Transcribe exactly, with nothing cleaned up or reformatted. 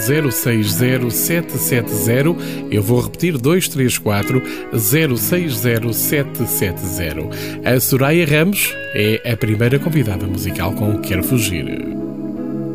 zero seis zero sete sete zero. Eu vou repetir: dois três quatro zero seis zero sete sete zero. A Soraya Ramos é a primeira convidada musical com o Quero Fugir.